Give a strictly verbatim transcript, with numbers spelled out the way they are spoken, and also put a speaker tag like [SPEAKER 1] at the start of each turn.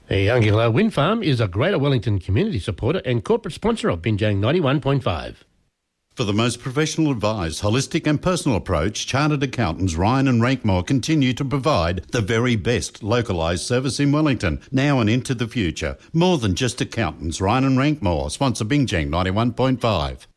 [SPEAKER 1] The Youngilla Wind Farm is a Greater Wellington community supporter and corporate sponsor of Binjang ninety-one point five.
[SPEAKER 2] For the most professional advised, holistic and personal approach, Chartered Accountants Ryan and Rankmore continue to provide the very best localised service in Wellington, now and into the future. More than just accountants, Ryan and Rankmore sponsor Binjang ninety-one point five.